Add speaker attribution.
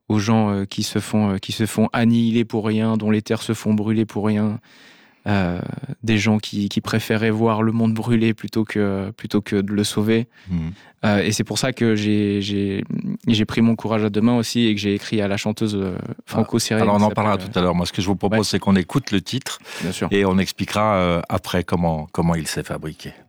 Speaker 1: aux gens qui se font annihiler pour rien, dont les terres se font brûler pour rien. Des gens qui préféraient voir le monde brûler plutôt que de le sauver. Et c'est pour ça que j'ai pris mon courage à deux mains aussi et que j'ai écrit à la chanteuse franco-syrienne.
Speaker 2: Alors on en parlera tout à l'heure. Moi, ce que je vous propose, c'est qu'on écoute le titre.
Speaker 1: Bien sûr.
Speaker 2: Et on expliquera après comment il s'est fabriqué.